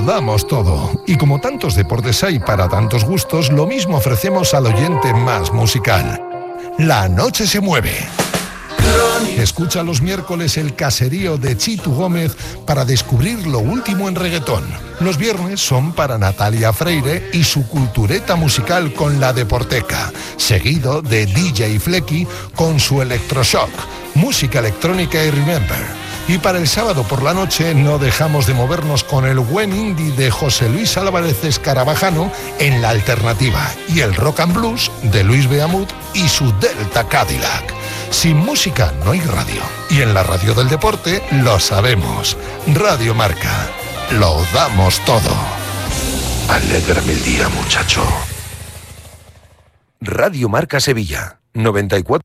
Damos todo. Y como tantos deportes hay para tantos gustos, lo mismo ofrecemos al oyente más musical. La noche se mueve. Escucha los miércoles el caserío de Chitu Gómez para descubrir lo último en reggaetón. Los viernes son para Natalia Freire y su cultureta musical con La Deporteca, seguido de DJ Flecky con su Electroshock, música electrónica y Remember. Y para el sábado por la noche no dejamos de movernos con el buen indie de José Luis Álvarez Escarabajano en La Alternativa y el rock and blues de Luis Beamut y su Delta Cadillac. Sin música no hay radio. Y en la radio del deporte lo sabemos. Radio Marca. Lo damos todo. Alégrame el día, muchacho. Radio Marca Sevilla. 94.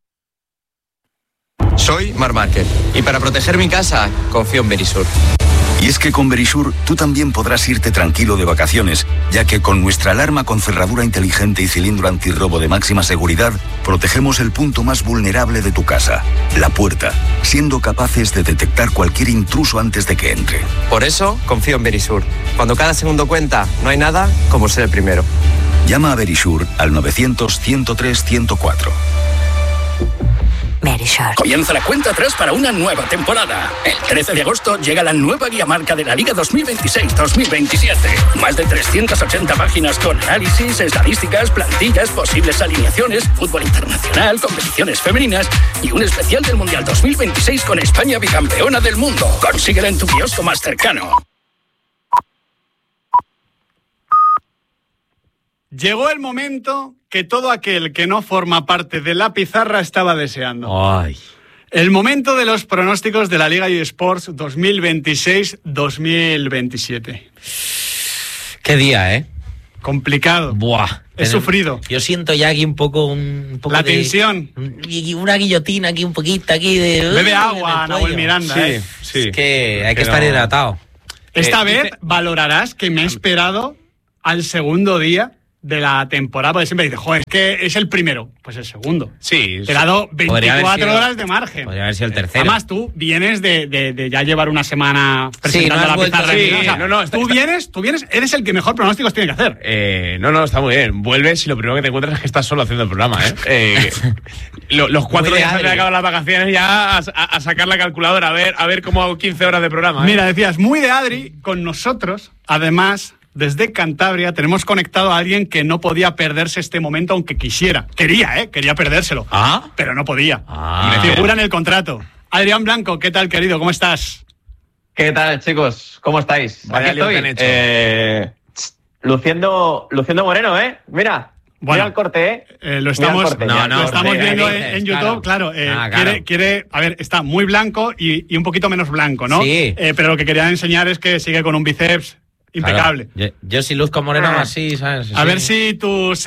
Soy Marc Márquez y para proteger mi casa confío en Verisur. Y es que con Verisur tú también podrás irte tranquilo de vacaciones, ya que con nuestra alarma con cerradura inteligente y cilindro antirrobo de máxima seguridad, protegemos el punto más vulnerable de tu casa, la puerta, siendo capaces de detectar cualquier intruso antes de que entre. Por eso confío en Verisur. Cuando cada segundo cuenta, no hay nada como ser el primero. Llama a Verisur al 900-103-104. Verisur. Comienza la cuenta atrás para una nueva temporada. El 13 de agosto llega la nueva guía marca de la Liga 2026-2027. Más de 380 páginas con análisis, estadísticas, plantillas, posibles alineaciones, fútbol internacional, competiciones femeninas y un especial del Mundial 2026 con España bicampeona del mundo. Consíguela en tu kiosco más cercano. Llegó el momento que todo aquel que no forma parte de la pizarra estaba deseando. Ay. El momento de los pronósticos de la Liga eSports 2026-2027. Qué día, ¿eh? Complicado. Buah. He sufrido. Yo siento ya aquí un poco la tensión. Una guillotina aquí, un poquito aquí de... Bebe agua, Nahuel Miranda. Sí, sí. Es que hay que estar hidratado. Esta vez valorarás que me he esperado al segundo día de la temporada, porque siempre dices, joder, es que es el primero. Pues el segundo. Sí. Te he dado 24 horas de margen. Podría haber sido el tercero. Además, tú vienes de ya llevar una semana presentando la pizarra. Sí, o sea, tú vienes, eres el que mejor pronósticos tiene que hacer. No, está muy bien. Vuelves y lo primero que te encuentras es que estás solo haciendo el programa, ¿eh? Los 4 días antes de acabar las vacaciones ya a sacar la calculadora, a ver cómo hago 15 horas de programa. Mira, decías, muy de Adri, con nosotros, además... Desde Cantabria tenemos conectado a alguien que no podía perderse este momento aunque quisiera. Quería perdérselo. Pero no podía. Me figura en el contrato. Adrián Blanco, ¿qué tal, querido? ¿Cómo estás? ¿Qué tal, chicos? ¿Cómo estáis? Vaya Aquí estoy. Luciendo moreno, ¿eh? Mira. Bueno, mira el corte, ¿eh? Lo estamos viendo en YouTube, claro. Quiere, a ver, está muy blanco y un poquito menos blanco, ¿no? Sí. Pero lo que quería enseñar es que sigue con un bíceps impecable. Claro. Yo si luzco moreno así, ¿sabes? A ver si tus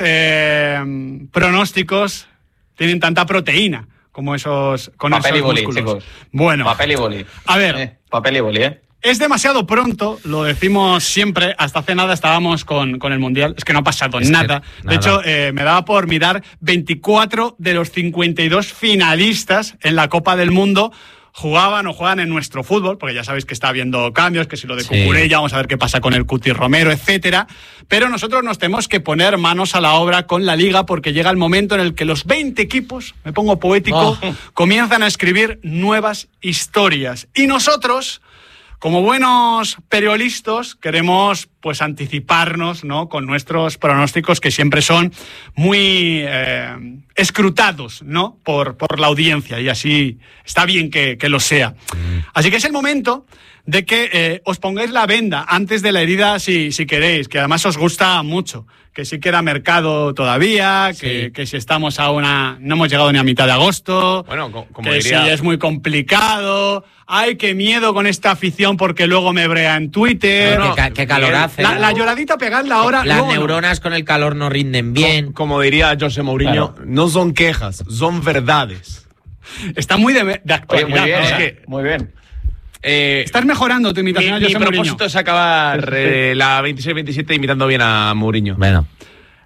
pronósticos tienen tanta proteína como esos con papel esos y boli, músculos. chicos. Bueno. Papel y boli. A ver. Papel y boli, ¿eh? Es demasiado pronto, lo decimos siempre. Hasta hace nada estábamos con el Mundial. Es que no ha pasado nada. De hecho, me daba por mirar 24 de los 52 finalistas en la Copa del Mundo jugaban o juegan en nuestro fútbol, porque ya sabéis que está habiendo cambios, que si lo de Cucurella, vamos a ver qué pasa con el Cuti Romero, etcétera. Pero nosotros nos tenemos que poner manos a la obra con la Liga, porque llega el momento en el que los 20 equipos, me pongo poético, comienzan a escribir nuevas historias. Y nosotros, como buenos periodistas, queremos pues anticiparnos, ¿no?, con nuestros pronósticos, que siempre son muy escrutados, ¿no?, por la audiencia, y así está bien que lo sea. Así que es el momento de que os pongáis la venda antes de la herida, si queréis, que además os gusta mucho, que sí queda mercado todavía, que si estamos no hemos llegado ni a mitad de agosto, bueno, como que diría... sí es muy complicado. Ay, qué miedo con esta afición porque luego me brea en Twitter. Qué calor hace. La lloradita pegadla ahora. Las neuronas con el calor no rinden bien. Como diría José Mourinho, no son quejas, son verdades. Está muy de actualidad. Oye, muy bien, ¿no? Es que, muy bien. Estás mejorando tu imitación a José Mourinho. Mi propósito es acabar la 26-27 imitando bien a Mourinho. Bueno.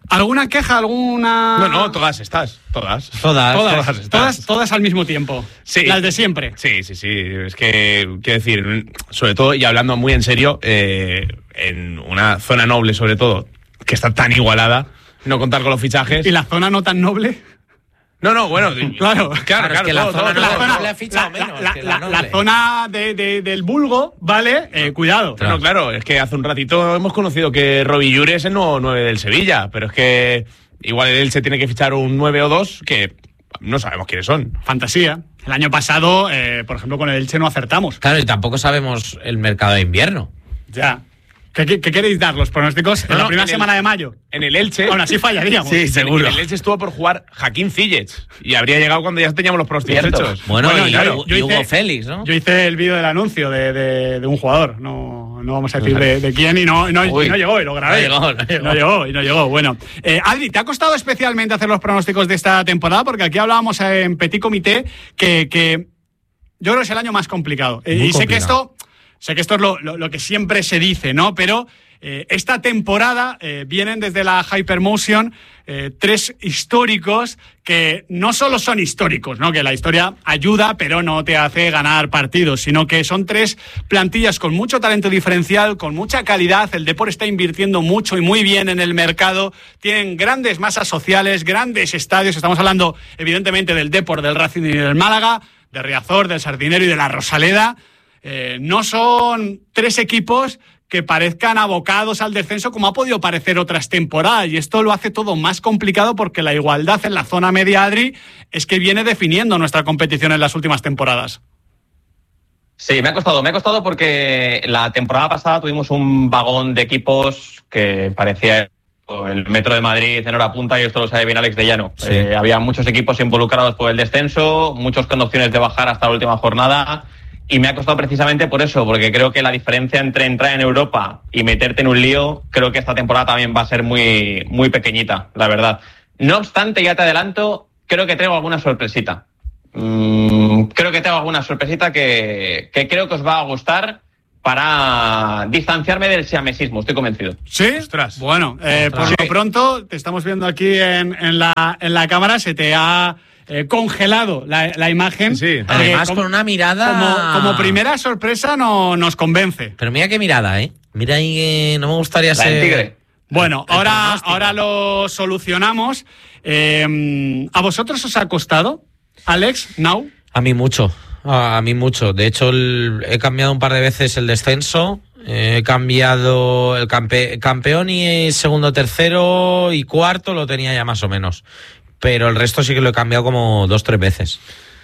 ¿Alguna queja? ¿Alguna...? No, todas estas. Todas Todas al mismo tiempo. Sí. Las de siempre. Sí. Es que, quiero decir, sobre todo, y hablando muy en serio, en una zona noble, sobre todo, que está tan igualada, no contar con los fichajes. ¿Y la zona no tan noble? No, bueno, claro. Es que la zona noble ha fichado menos. La zona del vulgo, ¿vale? Cuidado. No, claro, es que hace un ratito hemos conocido que Robbie Llure es el nuevo 9 del Sevilla, pero es que igual el Elche tiene que fichar un 9 o 2 que no sabemos quiénes son. Fantasía. El año pasado, por ejemplo, con el Elche no acertamos. Claro, y tampoco sabemos el mercado de invierno. Ya. ¿Qué queréis dar? ¿Los pronósticos? En la primera semana de mayo. En el Elche. Aún así fallaríamos. Sí, seguro. En el Elche estuvo por jugar Joaquín Zillech y habría llegado cuando ya teníamos los pronósticos hechos. Bueno, y claro, Hugo Félix, ¿no? Yo hice el vídeo del anuncio de un jugador. No vamos a decir de quién y no llegó, y lo grabé. No llegó. Bueno, Adri, ¿te ha costado especialmente hacer los pronósticos de esta temporada? Porque aquí hablábamos en Petit Comité que yo creo que es el año más complicado. Y sé que esto es lo que siempre se dice, ¿no? Pero esta temporada vienen desde la Hypermotion 3 históricos que no solo son históricos, ¿no? Que la historia ayuda, pero no te hace ganar partidos, sino que son 3 plantillas con mucho talento diferencial, con mucha calidad. El Depor está invirtiendo mucho y muy bien en el mercado. Tienen grandes masas sociales, grandes estadios. Estamos hablando, evidentemente, del Depor, del Racing y del Málaga, de Riazor, del Sardinero y de la Rosaleda. No son 3 equipos que parezcan abocados al descenso como ha podido parecer otras temporadas, y esto lo hace todo más complicado porque la igualdad en la zona media, Adri, es que viene definiendo nuestra competición en las últimas temporadas. Sí, me ha costado porque la temporada pasada tuvimos un vagón de equipos que parecía el Metro de Madrid en hora punta, y esto lo sabe bien Alex de Llano. Sí. Había muchos equipos involucrados por el descenso, muchos con opciones de bajar hasta la última jornada. Y me ha costado precisamente por eso, porque creo que la diferencia entre entrar en Europa y meterte en un lío, creo que esta temporada también va a ser muy, muy pequeñita, la verdad. No obstante, ya te adelanto, creo que traigo alguna sorpresita. Que creo que os va a gustar para distanciarme del siamesismo, estoy convencido. ¿Sí? Ostras. Bueno, por lo pronto, te estamos viendo aquí en la cámara, se te ha... congelado la imagen. Sí. Además, con una mirada... Como primera sorpresa nos convence. Pero mira qué mirada, ¿eh? Mira ahí, no me gustaría ser... tigre. Bueno, ahora lo solucionamos. ¿A vosotros os ha costado, Alex, Now? A mí mucho. De hecho, he cambiado un par de veces el descenso. He cambiado el campeón y segundo, tercero y cuarto lo tenía ya más o menos. Pero el resto sí que lo he cambiado como 2-3 veces.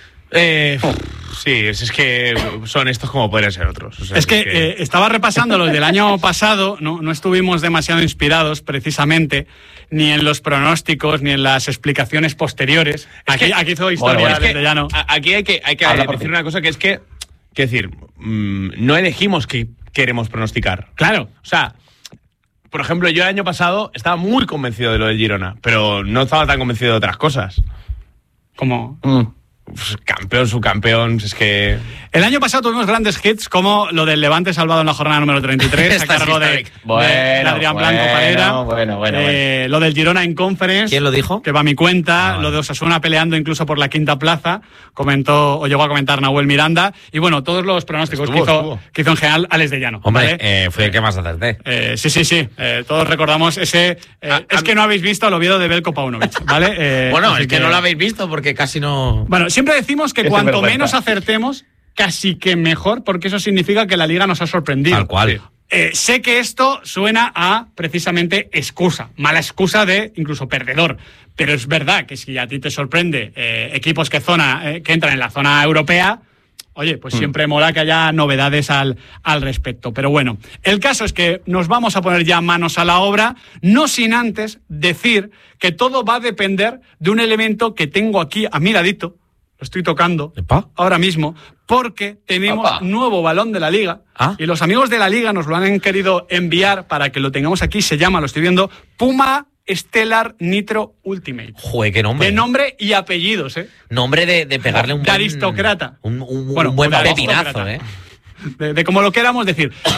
Sí, es que son estos como podrían ser otros. O sea, es que estaba repasando los del año pasado, no estuvimos demasiado inspirados precisamente, ni en los pronósticos, ni en las explicaciones posteriores. Aquí hizo historia desde Llano. Aquí hay que decir una cosa, que es que decir, no elegimos que queremos pronosticar. Claro. O sea... Por ejemplo, yo el año pasado estaba muy convencido de lo del Girona, pero no estaba tan convencido de otras cosas. ¿Cómo? Campeón, subcampeón, es que... El año pasado tuvimos grandes hits como lo del Levante salvado en la jornada número 33 a cargo de Adrián Blanco Parera. Bueno. Lo del Girona en Conference. ¿Quién lo dijo? Que va a mi cuenta. Lo de Osasuna peleando incluso por la quinta plaza. Llegó a comentar Nahuel Miranda. Y bueno, todos los pronósticos que hizo en general Alex de Llano. Hombre, ¿vale? fue el que más acerté. Sí. Todos recordamos ese... es que no habéis visto el Oviedo de Belko Paunovic, ¿vale? Bueno, es que no lo habéis visto porque casi no... Bueno, siempre decimos que cuanto menos acertemos, casi que mejor, porque eso significa que la Liga nos ha sorprendido. Tal cual. Sé que esto suena a, precisamente, mala excusa de incluso perdedor, pero es verdad que si a ti te sorprende equipos que entran en la zona europea, oye, pues siempre mola que haya novedades al respecto. Pero bueno, el caso es que nos vamos a poner ya manos a la obra, no sin antes decir que todo va a depender de un elemento que tengo aquí a mi ladito. Lo estoy tocando ahora mismo porque tenemos nuevo balón de la Liga y los amigos de la Liga nos lo han querido enviar para que lo tengamos aquí. Se llama, lo estoy viendo, Puma Stellar Nitro Ultimate. Joder, qué nombre. De nombre y apellidos, Nombre de pegarle un buen... De aristócrata. Un buen pepinazo, De como lo queramos decir.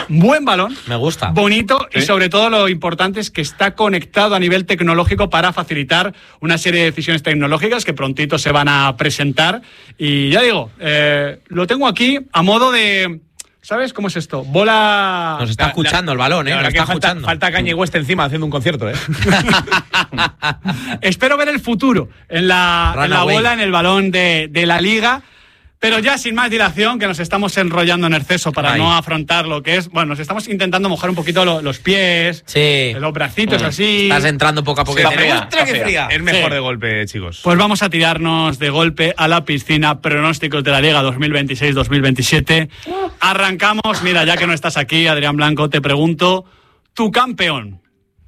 buen balón. Me gusta. Bonito y sobre todo lo importante es que está conectado a nivel tecnológico para facilitar una serie de decisiones tecnológicas que prontito se van a presentar. Y ya digo, lo tengo aquí a modo de... ¿Sabes cómo es esto? Bola... Nos está escuchando el balón, ¿eh? Nos está escuchando. Falta Kanye West encima haciendo un concierto, ¿eh? Espero ver el futuro en la bola, en el balón de la Liga. Pero ya sin más dilación, que nos estamos enrollando en exceso para no afrontar lo que es... Bueno, nos estamos intentando mojar un poquito los pies, los bracitos así... Estás entrando poco a poco. Es mejor de golpe, chicos. Pues vamos a tirarnos de golpe a la piscina. Pronósticos de la Liga 2026-2027. Arrancamos. Mira, ya que no estás aquí, Adrián Blanco, te pregunto, ¿tu campeón?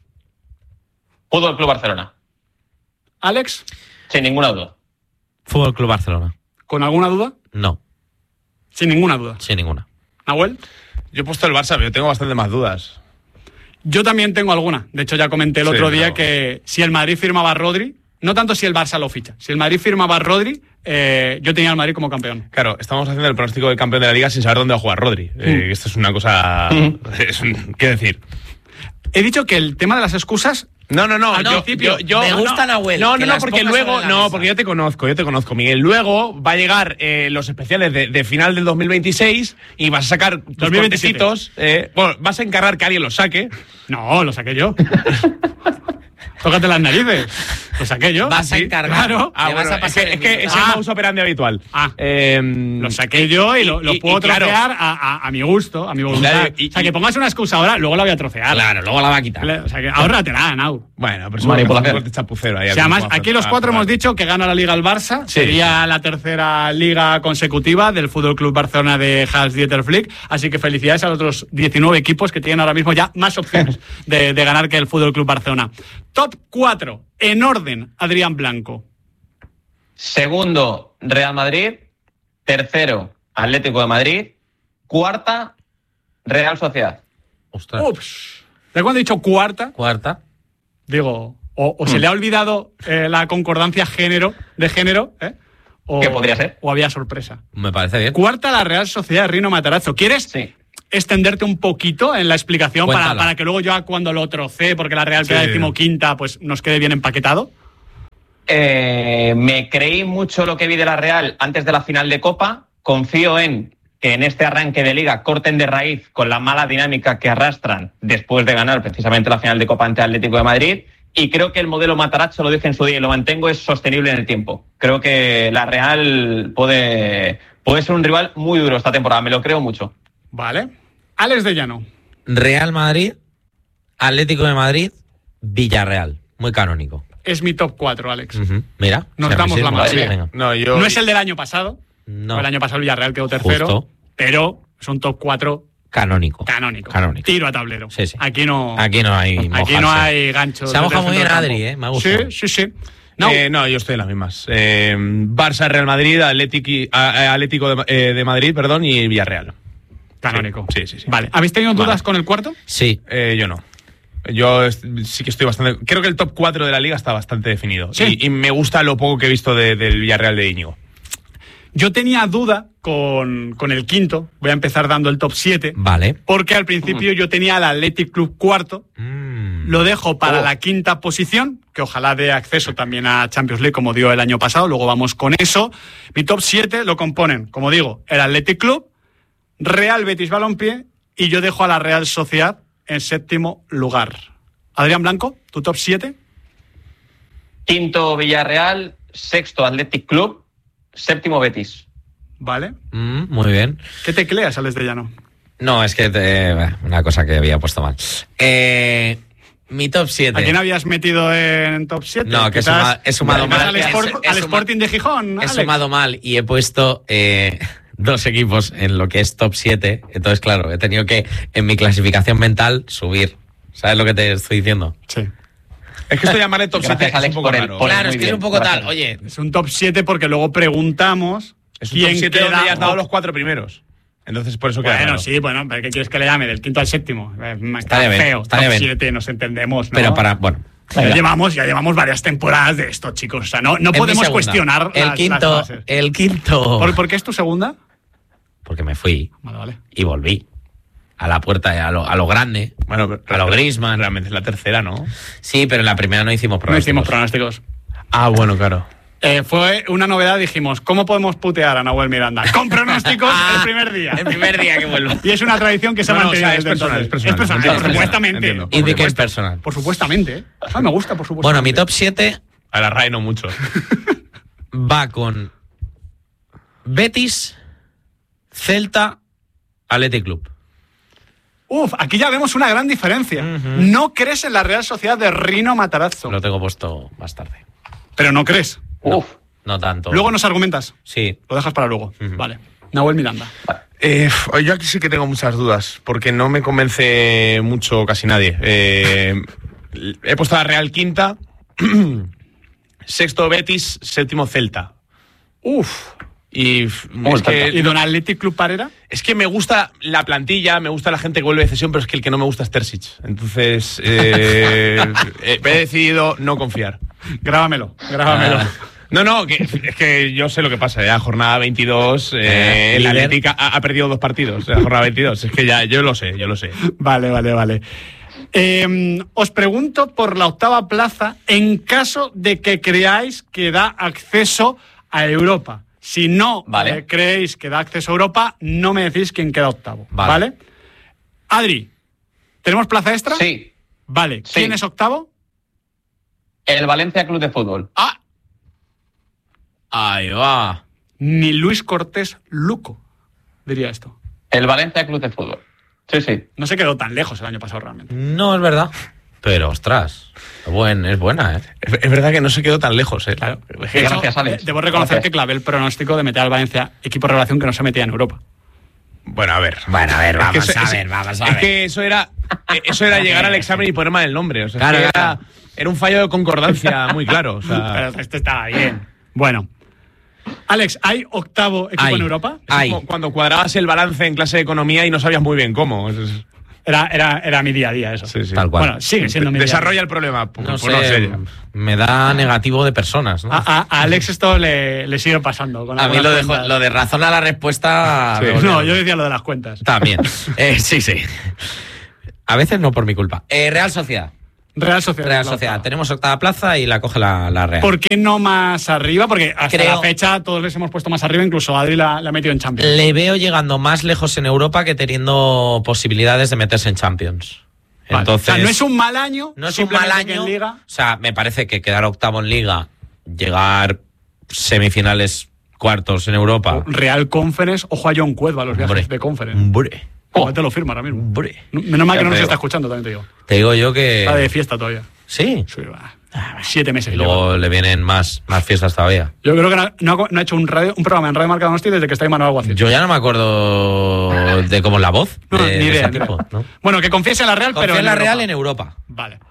Fútbol Club Barcelona. ¿Alex? Sin ninguna duda. Fútbol Club Barcelona. ¿Con alguna duda? No. Sin ninguna duda. Sin ninguna. ¿Nahuel? Yo he puesto el Barça, pero yo tengo bastante más dudas. Yo también tengo alguna. De hecho, ya comenté el otro día que si el Madrid firmaba a Rodri, no tanto si el Barça lo ficha, si el Madrid firmaba a Rodri, yo tenía al Madrid como campeón. Claro, estamos haciendo el pronóstico del campeón de la Liga sin saber dónde va a jugar Rodri. Esto es una cosa... ¿Qué decir? He dicho que el tema de las excusas... No. Yo me gusta Nahuel. No, porque luego... No, porque yo te conozco, Miguel. Luego va a llegar los especiales de final del 2026 y vas a sacar tus cortecitos. Bueno, vas a encargar que alguien los saque. No, lo saqué yo. Tócate las narices. Lo saqué yo. Vas a encargar. Claro. Vas a pasar es que es el modus operandi habitual. Lo saqué yo y lo puedo trocear a mi gusto, a mi voluntad. O sea, que pongas una excusa ahora, luego la voy a trocear. Claro, luego la va a quitar. O sea, que ahórratela, Nau. Bueno, pero es un chapucero ahí. O sea, además, aquí los cuatro hemos dicho que gana la Liga el Barça. Sí. Sería la tercera Liga consecutiva del Fútbol Club Barcelona de Hans-Dieter Flick. Así que felicidades a los otros 19 equipos que tienen ahora mismo ya más opciones de ganar que el Fútbol Club Barcelona. Top 4, en orden, Adrián Blanco. Segundo, Real Madrid. Tercero, Atlético de Madrid. Cuarta, Real Sociedad. Ostras. Ups. ¿De cuándo he dicho cuarta? Cuarta. Digo, o se le ha olvidado la concordancia de género, o, ¿qué podría ser? O había sorpresa. Me parece bien. Cuarta, la Real Sociedad de Rino Matarazzo. ¿Quieres extenderte un poquito en la explicación para que luego yo cuando lo trocé, porque la Real queda 15ª, pues nos quede bien empaquetado? Me creí mucho lo que vi de la Real antes de la final de Copa. Confío en que en este arranque de Liga corten de raíz con la mala dinámica que arrastran después de ganar precisamente la final de Copa ante Atlético de Madrid. Y creo que el modelo Matarazzo, lo dije en su día y lo mantengo, es sostenible en el tiempo. Creo que la Real puede ser un rival muy duro esta temporada, me lo creo mucho. Vale. Alex de Llano. Real Madrid, Atlético de Madrid, Villarreal. Muy canónico. Es mi top 4, Alex. Mira. Nos damos la mano. No es el del año pasado. No. El año pasado el Villarreal quedó tercero. Justo. Pero es un top 4 canónico. Tiro a tablero. Sí. Aquí no hay gancho. Se ha mojado muy bien Adri, me gusta. Sí. No, yo estoy en las mismas. Barça, Real Madrid, Atlético de Madrid, perdón, y Villarreal. Canónico. Sí. Vale. ¿Habéis tenido dudas con el cuarto? Sí. Yo no. Yo sí que estoy bastante... Creo que el top 4 de la Liga está bastante definido. Sí. Y me gusta lo poco que he visto del Villarreal de Íñigo. Yo tenía duda con el quinto. Voy a empezar dando el top 7. Vale. Porque al principio yo tenía al Athletic Club cuarto. Lo dejo para la quinta posición, que ojalá dé acceso también a Champions League como dio el año pasado. Luego vamos con eso. Mi top 7 lo componen, como digo, el Athletic Club, Real Betis Balompié, y yo dejo a la Real Sociedad en séptimo lugar. Adrián Blanco, ¿tu top 7? Quinto, Villarreal. Sexto, Athletic Club. Séptimo, Betis. Vale. Muy bien. ¿Qué tecleas, Alex de Llano? No, es que una cosa que había puesto mal. Mi top 7. ¿A quién habías metido en top 7? No, que he sumado mal. Al Sporting de Gijón, He Alex. sumado mal y he puesto 2 equipos en lo que es top 7. Entonces, claro, he tenido que, en mi clasificación mental, subir. ¿Sabes lo que te estoy diciendo? Sí. Es que esto de llamarle top 7 es un poco raro. Claro, es que es un poco tal. Oye, es un top 7 porque luego preguntamos es un top 7 donde ya has dado los 4 primeros. Entonces, por eso queda Bueno, raro. sí, bueno, ¿pero qué quieres que le llame? Del quinto al séptimo. Estaría bien, feo. estaría Top bien. 7, nos entendemos, ¿no? pero bueno. Ya llevamos varias temporadas de esto, chicos. O sea, no podemos cuestionar el las quinto. bases. El quinto. ¿Por qué es tu segunda? Porque me fui Vale. y volví. a la puerta, a lo grande. Bueno, a lo Griezmann. Realmente es la tercera, ¿no? Sí, pero en la primera no hicimos pronósticos. Ah, bueno, claro. Fue una novedad, dijimos, ¿cómo podemos putear a Nahuel Miranda? Con pronósticos el primer día. El primer día que vuelvo. Y es una tradición que se ha mantenido. Es personal. Supuestamente. Y de que es personal. Por supuestamente. Me gusta, por supuesto. Bueno, mi top 7... A la RAE no mucho. Va con Betis, Celta, Athletic Club. Aquí ya vemos una gran diferencia. No crees en la Real Sociedad de Rino Matarazzo. Lo tengo puesto más tarde. Pero no crees. No tanto. Luego nos argumentas. Sí. Lo dejas para luego. Vale. Nahuel Miranda. Yo aquí sí que tengo muchas dudas, porque no me convence mucho casi nadie. He puesto a la Real quinta, sexto Betis, séptimo Celta. Y Don Athletic Club Parera. Es que me gusta la plantilla, me gusta la gente que vuelve de cesión, pero es que el que no me gusta es Terzic. Entonces he decidido no confiar. Grábamelo. No, es que yo sé lo que pasa. Ya jornada 22, el Athletic ha perdido 2 partidos. La jornada 22, es que ya yo lo sé. Vale. Os pregunto por la octava plaza en caso de que creáis que da acceso a Europa. Si no creéis que da acceso a Europa, no me decís quién queda octavo. ¿Vale? Adri, ¿tenemos plaza extra? Sí. Vale. ¿Quién es octavo? El Valencia Club de Fútbol. Ahí va. Ni Luis Cortés Luco diría esto. El Valencia Club de Fútbol. Sí. No se quedó tan lejos el año pasado realmente. No, es verdad. Pero, ostras, es buena, ¿eh? Es verdad que no se quedó tan lejos, ¿eh? Claro. Gracias, Alex. Debo reconocer que clavé el pronóstico de meter al Valencia equipo de revelación que no se metía en Europa. Bueno, a ver, vamos a ver. Es que eso era llegar al examen y poner mal el nombre. O sea, Claro. Era un fallo de concordancia muy claro. O sea, pero esto estaba bien. Bueno. Alex, ¿hay octavo equipo en Europa? Es como cuando cuadrabas el balance en clase de economía y no sabías muy bien cómo. Era mi día a día eso. Sí. Tal cual. Bueno, sigue siendo mi día. Desarrolla el problema. No sé, me da negativo de personas, ¿no? A Alex esto le sigue pasando. A mí lo de razón a la respuesta... Sí. No, yo decía lo de las cuentas. También. Sí. A veces no por mi culpa. Real Sociedad. Real Sociedad. Tenemos octava plaza y la coge la Real. ¿Por qué no más arriba? Porque hasta la fecha todos les hemos puesto más arriba, incluso Adri la ha metido en Champions. Le veo llegando más lejos en Europa que teniendo posibilidades de meterse en Champions. Vale. Entonces, o sea, no es un mal año. No es un mal año. En Liga. O sea, me parece que quedar octavo en Liga, llegar semifinales, cuartos en Europa. Real Conference, ojo a John Cuezba, los viajes de Conference. Te lo firma ahora mismo. Menos mal que no nos está escuchando, también te digo. Te digo yo que... Está de fiesta todavía. ¿Sí? Sí, va. 7 meses. Y luego le vienen más fiestas todavía. Yo creo que no ha hecho un programa en Radio Marca Donosti desde que está Manuel Alguacil. Yo ya no me acuerdo de cómo es la voz. Ni idea. Equipo, ¿no? Bueno, que confiese en la Real, pero en la Real en Europa. Vale.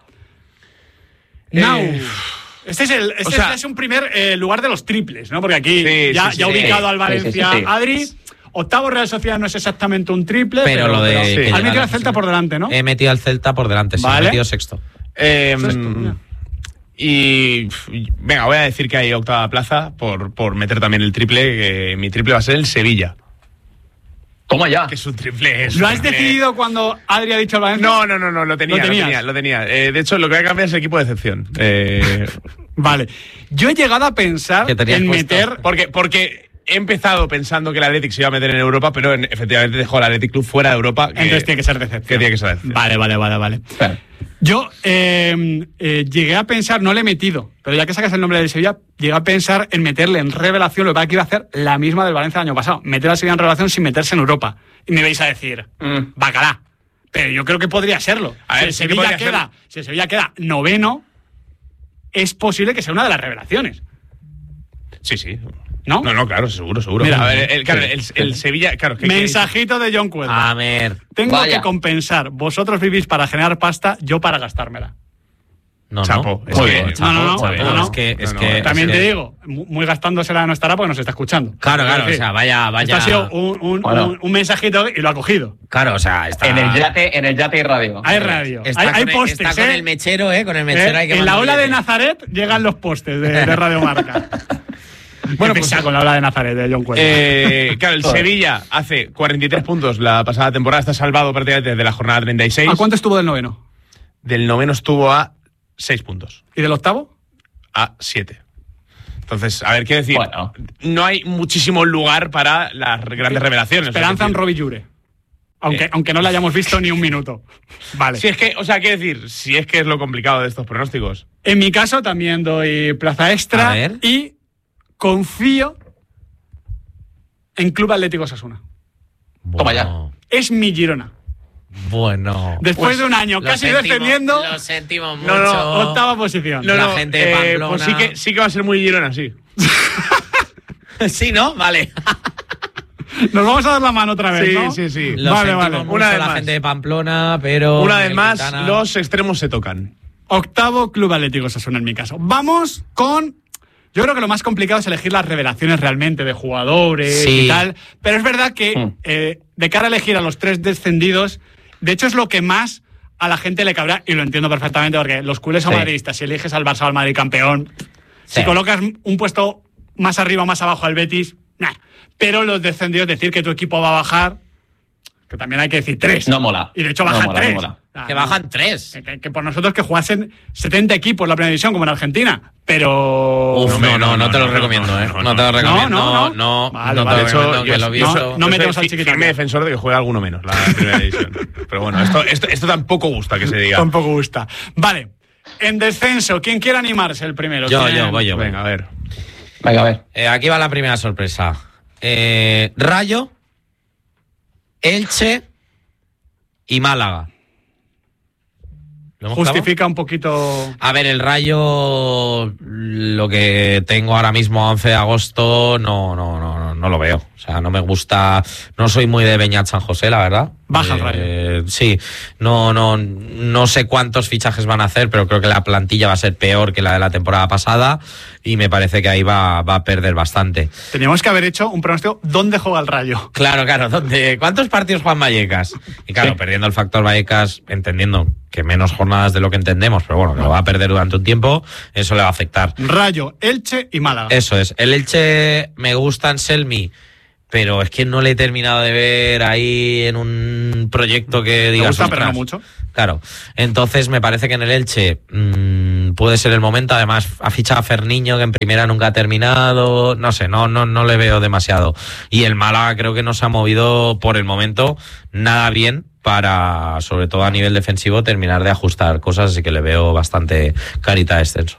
Este es un primer lugar de los triples, ¿no? Porque aquí ya ha ubicado al Valencia Adri. Octavo Real Sociedad no es exactamente un triple, pero lo de... Has metido al Celta por delante, ¿no? He metido al Celta por delante, sí. Vale. He metido sexto. Y venga, voy a decir que hay octava plaza por meter también el triple, que mi triple va a ser el Sevilla. Toma ya. Que es un triple. ¿Lo has decidido cuando Adri ha dicho el Valencia? No, lo tenía. De hecho, lo que voy a cambiar es el equipo de excepción. Vale. Yo he llegado a pensar en meter... Porque he empezado pensando que el Athletic se iba a meter en Europa, pero efectivamente dejó al Athletic Club fuera de Europa. Entonces tiene que ser de excepción. Que tiene que ser de excepción. Vale. Claro. Yo llegué a pensar, no le he metido, pero ya que sacas el nombre del Sevilla, llegué a pensar en meterle en revelación, lo que pasa es que iba a hacer la misma del Valencia del año pasado, meter al Sevilla en revelación sin meterse en Europa. Y me vais a decir, bacalá. Pero yo creo que podría serlo. Si el Sevilla queda noveno, es posible que sea una de las revelaciones. Sí. ¿No? No, claro, seguro. Mira, a ver, el Sevilla, claro. Mensajito de John Cuelga. A ver. Tengo que compensar. Vosotros vivís para generar pasta, yo para gastármela. No. Chapo. No. Es que también te digo, muy gastándosela no estará porque nos está escuchando. Claro. O sea, vaya. Esto ha sido un mensajito y lo ha cogido. Claro, o sea, está... En el yate hay radio. Hay radio. Hay postes, está con el mechero, con el mechero hay que en la ola de Nazaret llegan los postes de Radio Marca. Bueno, pues con la ola de Nazaret de John Cuellar. Claro, el Sevilla hace 43 puntos la pasada temporada, está salvado prácticamente desde la jornada 36. ¿A cuánto estuvo del noveno? Del noveno estuvo a 6 puntos. ¿Y del octavo? A 7. Entonces, a ver, quiero decir, no hay muchísimo lugar para las grandes revelaciones. Esperanza en Robbie Jure. Aunque no la hayamos visto ni un minuto. Vale. Si es que, quiero decir, si es que es lo complicado de estos pronósticos. En mi caso también doy plaza extra y confío en Club Atlético Osasuna. Toma ya. Es mi Girona. Bueno. Después de un año casi defendiendo. Lo sentimos mucho. Octava posición. La gente de Pamplona. Pues sí que va a ser muy Girona, sí. Sí, ¿no? Vale. Nos vamos a dar la mano otra vez, ¿no? Sí. Vale. Una vez la más. gente de Pamplona, pero... Una vez más, los extremos se tocan. Octavo Club Atlético Osasuna en mi caso. Vamos con... Yo creo que lo más complicado es elegir las revelaciones realmente de jugadores y tal. Pero es verdad que de cara a elegir a los 3 descendidos, de hecho es lo que más a la gente le cabrá, y lo entiendo perfectamente, porque los culés o madridistas, si eliges al Barça o al Madrid campeón, si colocas un puesto más arriba o más abajo al Betis, nah. Pero los descendidos, decir que tu equipo va a bajar, que también hay que decir 3. No mola. Y de hecho bajan 3. No mola. Que bajan 3. Que por nosotros que jugasen 70 equipos la primera división, como en Argentina. Pero... Uf, no te lo recomiendo, ¿eh? No te lo recomiendo. No. Vale, de hecho, yo lo he visto. No metemos al chiquitán. Firme defensor de que juegue alguno menos la primera división. Pero bueno, esto tampoco gusta que se diga. Tampoco gusta. Vale. En descenso, ¿quién quiere animarse el primero? Yo. Venga, a ver. Venga, a ver. Aquí va la primera sorpresa. Rayo, Elche y Málaga. Justifica un poquito... A ver, el Rayo, lo que tengo ahora mismo a 11 de agosto, no lo veo. O sea, no me gusta... No soy muy de Beñat San José, la verdad. Baja el Rayo. Sí, no sé cuántos fichajes van a hacer, pero creo que la plantilla va a ser peor que la de la temporada pasada y me parece que ahí va a perder bastante. Teníamos que haber hecho un pronóstico ¿dónde juega el Rayo? Claro, ¿dónde? ¿Cuántos partidos juegan Vallecas? Y claro, perdiendo el factor Vallecas, entendiendo que menos jornadas de lo que entendemos, pero bueno, que lo va a perder durante un tiempo, eso le va a afectar. Rayo, Elche y Málaga. Eso es. El Elche me gusta en Selmi, pero es que no le he terminado de ver ahí en un proyecto que digas... Me gusta, pero no mucho. Claro. Entonces me parece que en el Elche puede ser el momento. Además, ha fichado a Ferniño, que en primera nunca ha terminado. No sé, no le veo demasiado. Y el Málaga creo que no se ha movido por el momento nada bien para, sobre todo a nivel defensivo, terminar de ajustar cosas, así que le veo bastante carita de descenso.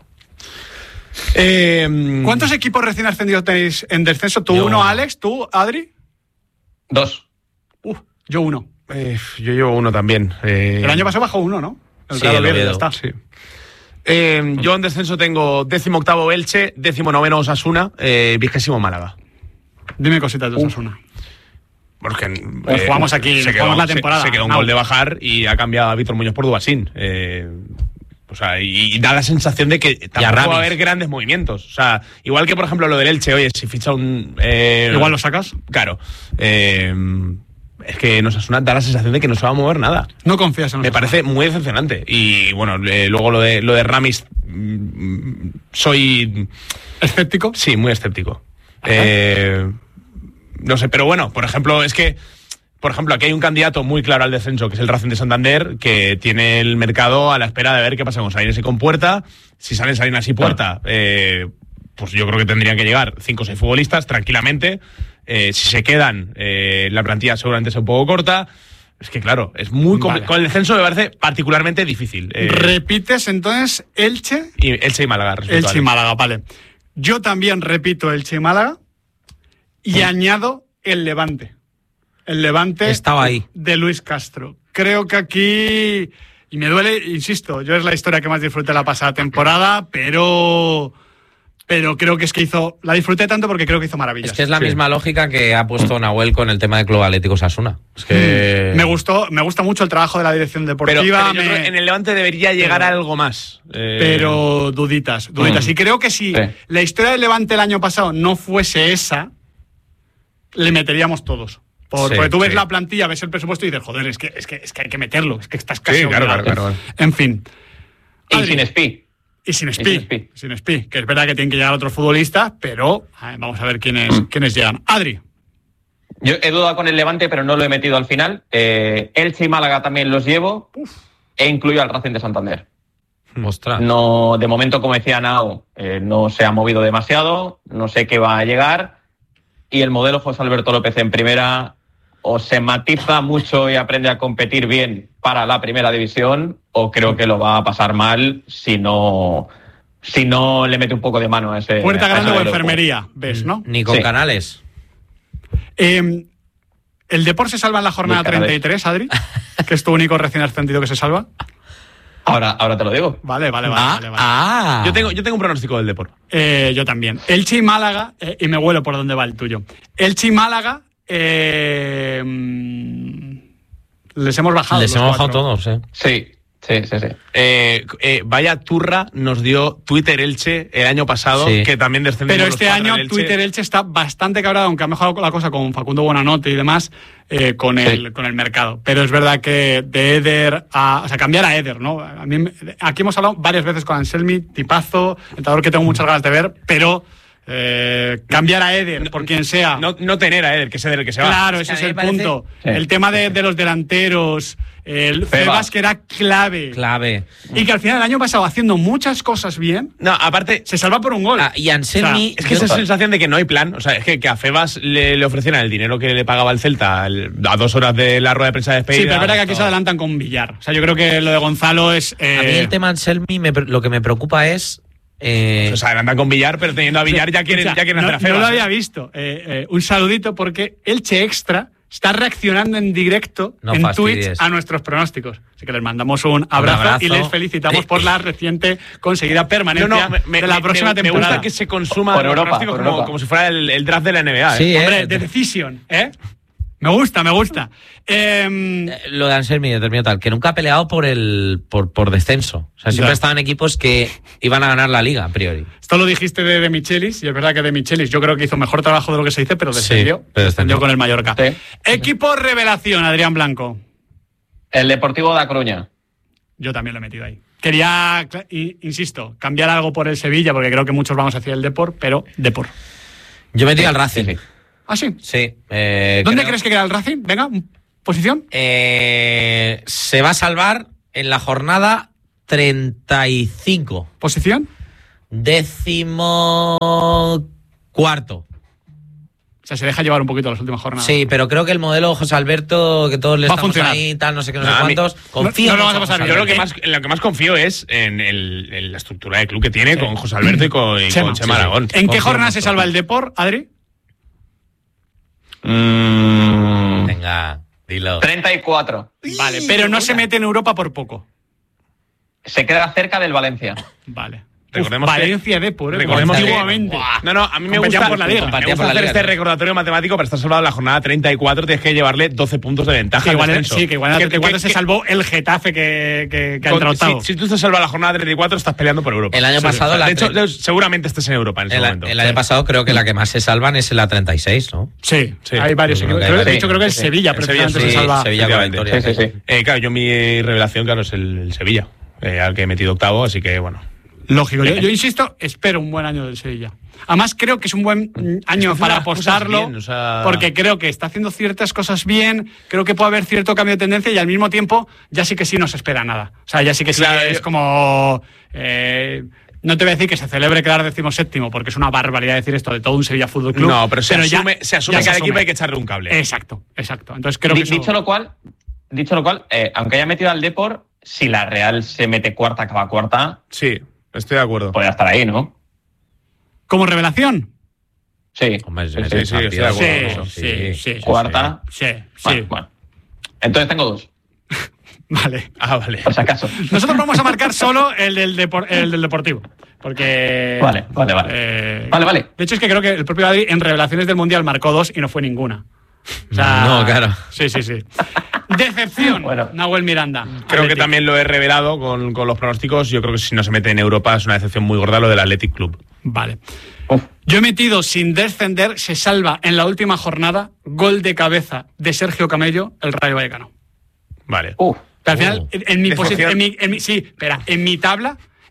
¿Cuántos equipos recién ascendidos tenéis en descenso? ¿Tú uno, Alex? ¿Tú, Adri? 2. Yo 1. Yo llevo 1 también. El año pasado bajó 1, ¿no? Sí, el Oviedo. Está. Sí. Yo en descenso tengo 18º Elche, 19º Osasuna, 20º Málaga. Dime cositas de Osasuna. Porque jugamos aquí, jugamos la temporada. Se quedó un gol de bajar y ha cambiado a Víctor Muñoz por Dubasín. O sea, y da la sensación de que tampoco va a haber grandes movimientos. O sea, igual que, por ejemplo, lo del Elche, oye, si ficha un... igual lo sacas. Claro. Es que en Osasuna da la sensación de que no se va a mover nada. No confías en Osasuna. Me parece muy decepcionante. Y bueno, luego lo de Ramis, soy... ¿Escéptico? Sí, muy escéptico. No sé, pero bueno, por ejemplo, es que... Por ejemplo, aquí hay un candidato muy claro al descenso, que es el Racing de Santander, que tiene el mercado a la espera de ver qué pasa con Salinas y con Puerta. Si salen Salinas y Puerta, pues yo creo que tendrían que llegar 5 o 6 futbolistas tranquilamente. Si se quedan, la plantilla seguramente sea un poco corta. Es que claro, es muy complicado. Con el descenso me parece particularmente difícil. ¿Repites entonces Elche? Elche y Málaga. Elche y Málaga, vale. Yo también repito Elche y Málaga y añado el Levante. El Levante estaba ahí. De Luis Castro. Creo que aquí, y me duele, insisto, yo es la historia que más disfruté la pasada temporada, pero creo que es que la disfruté tanto porque creo que hizo maravillas. Es que es la misma lógica que ha puesto Nahuel con el tema de Club Atlético Osasuna. Es que... Me gusta mucho el trabajo de la dirección deportiva. Pero en el Levante debería llegar a algo más. Pero duditas. Y creo que si la historia del Levante el año pasado no fuese esa, le meteríamos todos. Porque tú ves la plantilla, ves el presupuesto y dices, joder, es que hay que meterlo, es que estás casi obligado. Claro. En fin. Y sin Espi. Y sin Espí, que es verdad que tienen que llegar otros futbolistas, pero vamos a ver quiénes llegan. Adri. Yo he dudado con el Levante, pero no lo he metido al final. Elche y Málaga también los llevo. E incluyo al Racing de Santander. Ostras. No, de momento, como decía Nao, no se ha movido demasiado, no sé qué va a llegar. Y el modelo José Alberto López en primera o se matiza mucho y aprende a competir bien para la primera división, o creo que lo va a pasar mal si no le mete un poco de mano a ese. Puerta grande o enfermería, ves, ¿no? Ni con Canales. ¿El Depor se salva en la jornada 33, Adri? Que es tu único recién ascendido que se salva. Ahora te lo digo. Vale. Yo tengo un pronóstico del Depor. Yo también. Elche y Málaga, y me huelo por dónde va el tuyo. Elche y Málaga, les hemos bajado. Les hemos bajado todos, Sí. Vaya turra nos dio Twitter Elche el año pasado, que también descendió. Pero este año Twitter Elche está bastante cabrado, aunque ha mejorado la cosa con Facundo Buenanote y demás, con el mercado. Pero es verdad que de Eder cambiar a Eder, ¿no? Aquí hemos hablado varias veces con Anselmi, tipazo, entrenador que tengo muchas ganas de ver, pero cambiar a Eder por quien sea. No tener a Eder, que es Eder el que se va. Claro, ese es el punto. Sí. El tema de los delanteros, el Febas, que era clave. Y que al final, el año pasado, haciendo muchas cosas bien, aparte se salva por un gol. Y Anselmi, es que esa sensación de que no hay plan. O sea, es que a Febas le ofrecieran el dinero que le pagaba el Celta a 2 horas de la rueda de prensa de despedida. Sí, pero es verdad que aquí se adelantan con Villar. O sea, yo creo que lo de Gonzalo es. A mí el tema Anselmi, lo que me preocupa es. Se adelantan con Villar, pero teniendo a Villar ya quieren hacer a Febas. No lo había visto. Un saludito, porque Elche Extra está reaccionando en directo en Twitch a nuestros pronósticos. Así que les mandamos un abrazo y les felicitamos por la reciente conseguida permanencia de la próxima temporada. Me gusta que se consuma por Europa, pronósticos como si fuera el draft de la NBA. Sí, hombre, de Decision, Me gusta. Lo de Anselmi determinado tal, que nunca ha peleado por descenso. O sea, siempre estaban equipos que iban a ganar la liga, a priori. Esto lo dijiste de Michelis, y es verdad que de Michelis yo creo que hizo mejor trabajo de lo que se dice, pero descendió. Descendió con el Mallorca. Sí. Equipo revelación, Adrián Blanco. El Deportivo da Coruña. Yo también lo he metido ahí. Quería, insisto, cambiar algo por el Sevilla, porque creo que muchos vamos hacia el Depor, pero Depor. Yo metí al Racing. Sí. ¿Ah, sí? Sí. ¿Dónde crees que queda el Racing? Venga, ¿posición? Se va a salvar en la jornada 35. ¿Posición? 14º. O sea, se deja llevar un poquito las últimas jornadas. Sí, pero creo que el modelo José Alberto, que todos le estamos ahí, tal, no sé qué, no sé cuántos, confío. No lo vas a pasar. Yo lo que más confío es en la estructura de club que tiene con José Alberto y con Chema Aragón. ¿En qué jornada se salva el Depor, Adri? Venga, dilo. 34. Vale, pero no se mete en Europa por poco. Se queda cerca del Valencia. Vale. Recordemos Valencia Depor, antiguamente. A mí me gusta por la liga. Hacer este recordatorio matemático para estar salvado en la jornada 34. Tienes que llevarle 12 puntos de ventaja. Que igual en la 34 se salvó el Getafe que ha entrado octavo. Si tú estás salvado en la jornada 34, estás peleando por Europa. El año pasado. De hecho, seguramente estés en Europa en ese momento. El año pasado creo que la que más se salvan es en la 36, ¿no? Sí. Hay varios. De hecho, creo que el Sevilla precisamente se salva. Sevilla con la victoria. Claro, yo mi revelación, claro, es el Sevilla, al que he metido octavo, así que bueno. Lógico, yo insisto, espero un buen año del Sevilla. Además, creo que es un buen año para apostarlo, bien, porque creo que está haciendo ciertas cosas bien, creo que puede haber cierto cambio de tendencia y al mismo tiempo ya sí que sí no se espera nada. O sea, ya sí que sí es como... no te voy a decir que se celebre quedar 17º, porque es una barbaridad decir esto de todo un Sevilla Fútbol Club. No, pero se asume que al equipo hay que echarle un cable. Exacto. Entonces creo que dicho lo cual, aunque haya metido al Depor, si la Real se mete cuarta, acaba cuarta... Sí. Estoy de acuerdo. Podría estar ahí, ¿no? ¿Como revelación? Sí. Hombre, sí, estoy de acuerdo. Sí. ¿Cuarta? Sí. Bueno. Entonces tengo 2. Vale. Vale. Por si acaso. Nosotros vamos a marcar solo el del Deportivo. Porque... Vale. Vale. De hecho, es que creo que el propio Adri en revelaciones del Mundial marcó 2 y no fue ninguna. O sea, no, claro. Sí. Decepción, Nahuel Miranda. Creo que también lo he revelado con los pronósticos. Yo creo que si no se mete en Europa es una decepción muy gorda lo del Athletic Club. Vale. Yo he metido sin descender, se salva en la última jornada, gol de cabeza de Sergio Camello, el Rayo Vallecano. Vale. Pero al final, en mi tabla,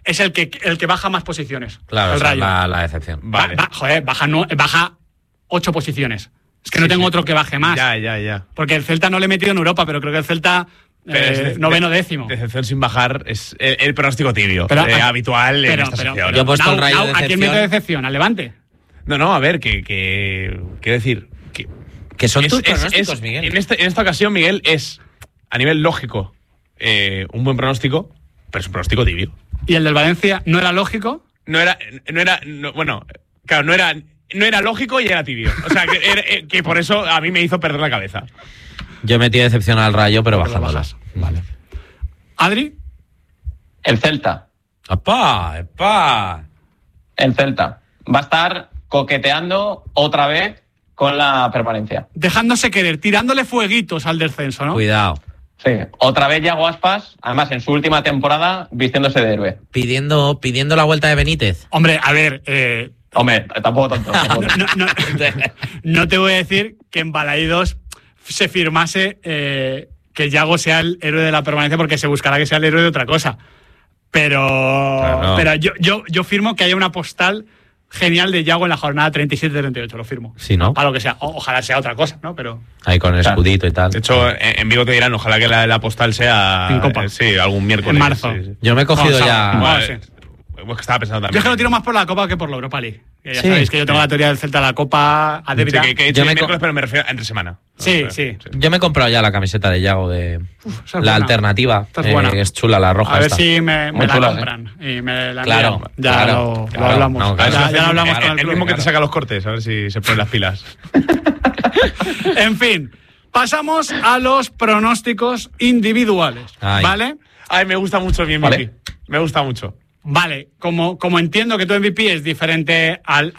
es el que baja más posiciones. Claro, el Rayo. la decepción. Vale. Baja 8 posiciones. Es que no tengo otro que baje más. Ya. Porque el Celta no le he metido en Europa, pero creo que el Celta noveno décimo. Decepción sin bajar es el pronóstico tibio. Pero, habitual en esta sección. Yo he puesto el Rayo de ¿a quién decepción. meto decepción? ¿Al Levante? No, a ver, quiero decir... Que son tus pronósticos, Miguel. En esta ocasión, Miguel, es, a nivel lógico, un buen pronóstico, pero es un pronóstico tibio. ¿Y el del Valencia no era lógico? No era lógico y era tibio. O sea, que por eso a mí me hizo perder la cabeza. Yo he metido decepción al Rayo, pero bajándolas. Vale. ¿Adri? El Celta. ¡Epa! El Celta. Va a estar coqueteando otra vez con la permanencia. Dejándose querer, tirándole fueguitos al descenso, ¿no? Cuidado. Sí. Otra vez Yago Aspas, además en su última temporada, vistiéndose de héroe. Pidiendo la vuelta de Benítez. Hombre, a ver... Hombre, tampoco tanto. No te voy a decir que en Balaídos se firmase que Yago sea el héroe de la permanencia, porque se buscará que sea el héroe de otra cosa. Pero yo firmo que haya una postal genial de Yago en la jornada 37-38, lo firmo. Sí, ¿no? Para lo que sea. Ojalá sea otra cosa, ¿no? Pero... Ahí con el escudito y tal. De hecho, en Vigo te dirán, ojalá que la postal sea... En Copa. Sí, algún miércoles. En marzo. Sí. Yo me he cogido Vamos, ya... sí. Pues que estaba pensando también. Yo es que lo tiro más por la Copa que por la Europa League. Que ya Sí. sabéis que yo tengo la teoría del Celta de la Copa a Sí, débita. que he Yo dicho me miércoles, pero me refiero a entre semana. Sí. Yo me he comprado ya la camiseta de Yago de esa es la buena. alternativa. Esta es buena. Que es chula, la roja. A ver esta. si me Muy la chula, compran y me la Claro, envían. Ya claro, lo hablamos. no, claro. Ya lo hablamos el con el club. mismo que te saca los cortes, a ver si se ponen las pilas. En fin, pasamos a los pronósticos individuales. Ay. ¿Vale? Ay, me gusta mucho mi MVP. Vale. Me gusta mucho. Vale, como entiendo que tu MVP es diferente al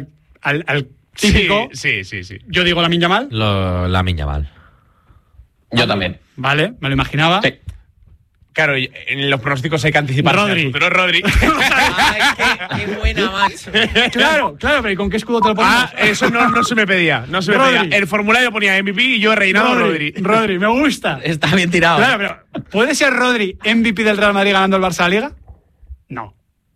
típico, Sí. yo digo Lamine Yamal. La miña mal. Yo también. Vale, me lo imaginaba. Sí. Claro, en los pronósticos hay que anticipar. Rodri. Pero Rodri. Ay, qué buena, macho. Claro, pero ¿y con qué escudo te lo ponemos? Eso no se me pedía. No se me Rodri. pedía. El formulario ponía MVP y yo he reinado Rodri. Rodri, me gusta. Está bien tirado. Claro, pero ¿puede ser Rodri MVP del Real Madrid ganando el Barça la Liga? No.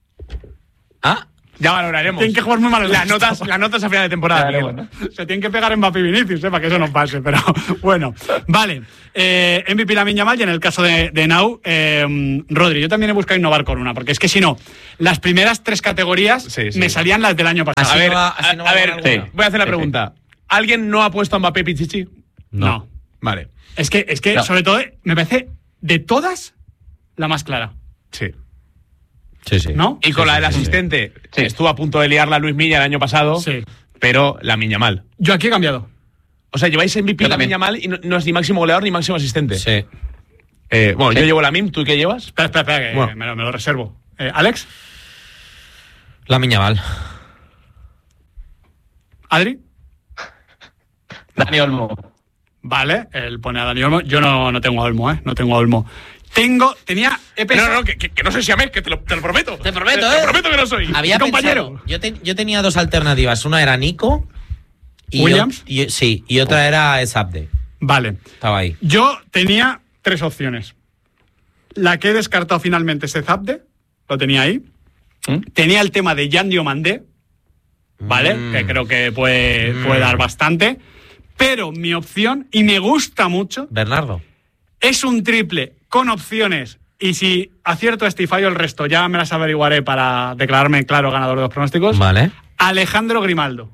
Ah, Ya valoraremos. Tienen que jugar muy mal. Las notas a final de temporada. Vale, Miguel. bueno. Se tienen que pegar Mbappé y Vinicius, para que eso no pase, pero bueno. Vale, MVP Lamine Yamal y en el caso de Nau, Rodri. Yo también he buscado innovar con una, porque es que si no, las primeras 3 categorías Sí. me salían las del año pasado. Así A ver, no va- así no va a a ver, ganar sí. alguna. voy a hacer la Sí, pregunta. ¿Alguien no ha puesto a Mbappé Pichichi? No. Vale. Es que No. sobre todo, me parece de todas la más clara, Sí. sí. ¿no? Y con la del asistente, Sí. estuvo a punto de liarla Luis Milla el año pasado, Sí. pero la miña mal. Yo aquí he cambiado. O sea, lleváis MVP Yo la también. miña mal y no es ni máximo goleador ni máximo asistente. Sí. Bueno, yo llevo la MIM, ¿tú qué llevas? Espera, que Bueno. me lo reservo. ¿Alex? La miña mal. ¿Adri? Dani Olmo. Vale, él pone a Dani Olmo. Yo no tengo a Olmo, No tengo a Olmo. He pensado... Que no soy siamés, que te lo prometo. Te prometo, Te prometo que no soy. Había compañero. pensado- yo tenía 2 alternativas. Una era Nico. Y ¿Williams? Y otra era Esabde. Vale. Estaba ahí. Yo tenía 3 opciones. La que he descartado finalmente es Zabde, lo tenía ahí. Tenía el tema de Yan Diomandé, ¿vale? Que creo que puede dar bastante. Pero mi opción, y me gusta mucho, Bernardo. es un triple con opciones. Y si acierto este y fallo el resto, ya me las averiguaré para declararme claro ganador de los pronósticos. Vale. Alejandro Grimaldo.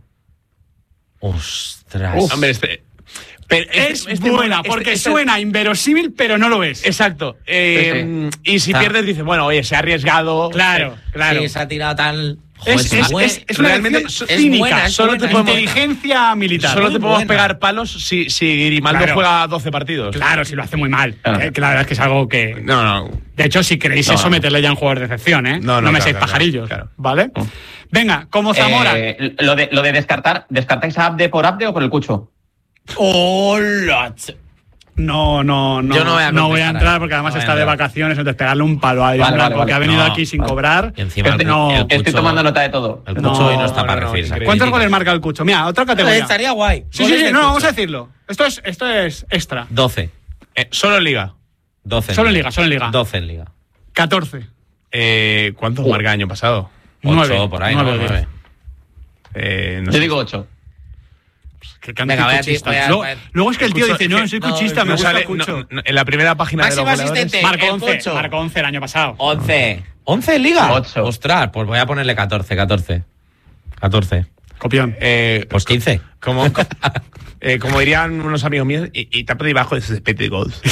Ostras. Hombre, pero Es buena, porque suena inverosímil, pero no lo es. Exacto. Sí. Y si pierdes, dices, bueno, oye, se ha arriesgado. Claro. Sí, se ha tirado tan... Es una realmente elección es cínica, buena, es solo buena. te podemos... inteligencia militar. Solo te Muy podemos buena. pegar palos si Grimaldo Claro. juega 12 partidos. Claro, si lo hace muy mal. Claro. Que la verdad es que es algo que... No. De hecho, si queréis No, eso, no. meterle ya en jugador de excepción, ¿eh? No, me claro, seáis claro, pajarillos, claro. ¿vale? Venga, como Zamora... Lo de descartar, ¿descartáis a Abde por Abde o por el Cucho? ¡Hola! No, Yo no voy a voy a contestar entrar ahí. porque además No voy a está de entrar. vacaciones, entonces pegarle un palo a Adrián Vale, Blanco, vale, que ha vale. venido No, aquí sin vale. cobrar. Y encima No, Estoy Cucho- tomando nota de todo. El No, Cucho hoy no está para no, recibirse. increíble. ¿Cuántos goles marca el Cucho? Mira, otra categoría. Estaría guay. Sí, no, vamos a decirlo. Esto es extra. 12. Solo en Liga. 12 Solo en Liga, solo en Liga. 12 en Liga. 14. ¿Cuántos marca el año pasado? 8 por ahí, 9. Yo digo 8. Venga, luego es que el tío dice, no, soy cuchista, me gusta Cucho. En la primera página máximo de los goleadores asistente. Marcó 11 el año pasado. 11. ¿11 en Liga? 8. Ostras, pues voy a ponerle 14. Copión. Pues 15. Como dirían unos amigos míos, y está por debajo de ese expected goals.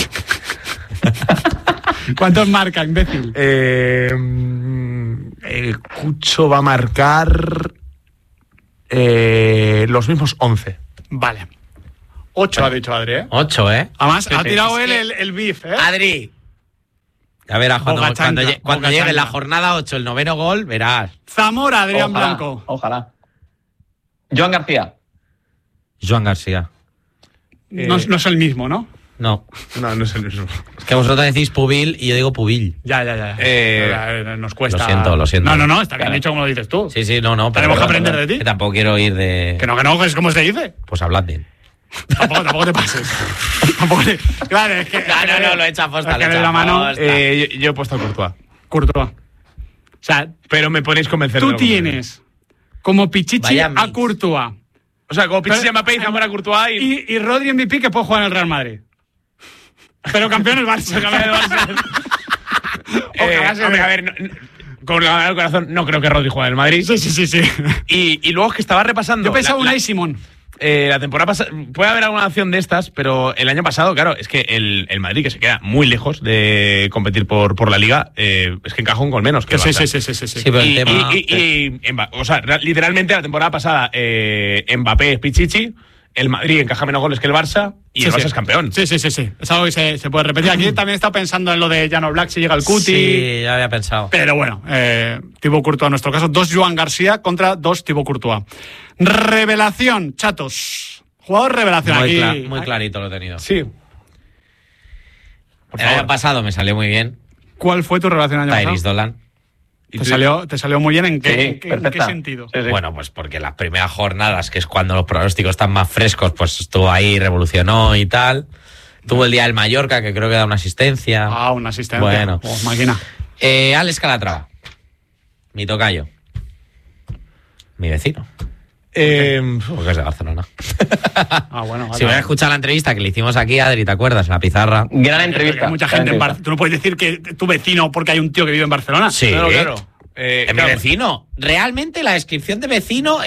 ¿Cuántos marca, imbécil? Cucho va a marcar los mismos 11. Vale. 8 ha dicho Adri, ¿eh? 8, ¿eh? Además, ha tirado él el beef, ¿eh? Adri. Ya verás, cuando llegue la jornada 8, el 9º gol, verás. Zamora, Adrián Ojalá, Blanco. Ojalá. Joan García. Joan García. No es el mismo, ¿no? No. No es el mismo. Es que vosotros decís Pubil y yo digo Pubil. Ya. Nos cuesta. Lo siento. No, está bien dicho como lo dices tú. Sí, no. Tenemos que aprender de ti. Que tampoco quiero ir de... Que no, es como se dice. Pues hablad bien. Tampoco te pases. Claro, es que... No, lo he hecho a posta. la mano. Yo he puesto a Courtois. O sea, pero me ponéis convencer. Tú tienes como Pichichi a Courtois. O sea, como Pichichi a Mbappé y Zamora a Courtois y Rodri MVP que puede jugar en el Real Madrid. Pero campeón el Barça. Hombre, a ver, con la mano del corazón, no creo que Rodri juegue en el Madrid. Sí. Y luego es que estaba repasando. Yo pensaba Unai Simón. La temporada pasada, puede haber alguna acción de estas, pero el año pasado, claro, es que el Madrid, que se queda muy lejos de competir por la Liga, es que encaja un gol menos que el Barça. Sí. Pero el tema... o sea, literalmente la temporada pasada, Mbappé es Pichichi, el Madrid encaja menos goles que el Barça y el Barça es campeón. Sí. Es algo que se puede repetir. Aquí también está pensando en lo de Jan Oblak si llega el Cuti. Sí, ya había pensado. Pero bueno, Thibaut Courtois en nuestro caso. 2 Joan García contra 2 Thibaut Courtois. Revelación, chatos. Jugador revelación. Muy clarito lo he tenido. Sí. El año pasado me salió muy bien. ¿Cuál fue tu revelación el año Tyrese pasado? Dolan. ¿Te salió muy bien? ¿En qué sentido? Sí. Bueno, pues porque las primeras jornadas, que es cuando los pronósticos están más frescos, pues estuvo ahí, revolucionó y tal. Tuvo el día del Mallorca, que creo que da una asistencia. Una asistencia. Bueno. Máquina. Alex Calatrava. Mi tocayo. Mi vecino. Porque es de Barcelona. Bueno. Si voy a escuchar la entrevista que le hicimos aquí, Adri, ¿te acuerdas? En la pizarra. Gran entrevista. Hay mucha gente en Barcelona. Tú no puedes decir que tu vecino porque hay un tío que vive en Barcelona. Sí. Claro. Mi vecino. Realmente la descripción de vecino